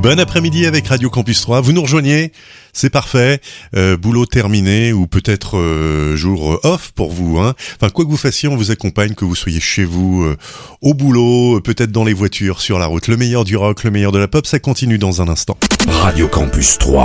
Bon après-midi avec Radio Campus 3. Vous nous rejoignez, c'est parfait. Boulot terminé ou peut-être jour off pour vous. Enfin, quoi que vous fassiez, on vous accompagne, que vous soyez chez vous, au boulot, peut-être dans les voitures, sur la route. Le meilleur du rock, le meilleur de la pop, ça continue dans un instant. Radio Campus 3.